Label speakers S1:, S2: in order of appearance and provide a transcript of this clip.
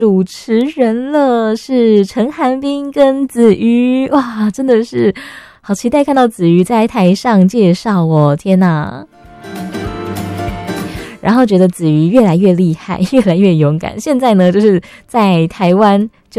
S1: 主持人了，是陈涵斌跟子瑜。哇，真的是好期待看到子瑜在台上介绍哦，天哪！然后觉得子瑜越来越厉害，越来越勇敢。现在呢，就是在台湾